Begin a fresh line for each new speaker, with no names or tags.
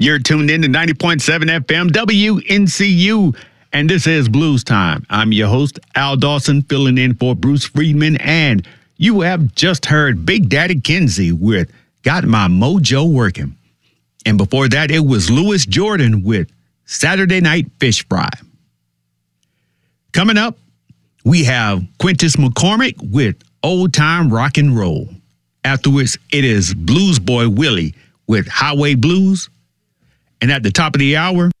You're tuned in to 90.7 FM WNCU, and this is Blues Time. I'm your host, Al Dawson, filling in for Bruce Friedman, and you have just heard Big Daddy Kinsey with Got My Mojo Working. And before that, it was Louis Jordan with Saturday Night Fish Fry. Coming up, we have Quintus McCormick with Old Time Rock and Roll. Afterwards, it is Blues Boy Willie with Highway Blues. And at the top of the hour,